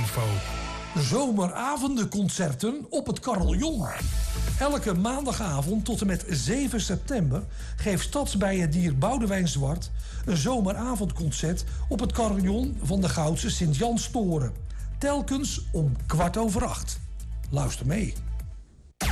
info. Zomeravondenconcerten op het Carillon. Elke maandagavond tot en met 7 september geeft Stadsbijendier Boudewijn Zwart een zomeravondconcert op het Carillon van de Goudse Sint-Janstoren. Telkens om 7:15. Luister mee.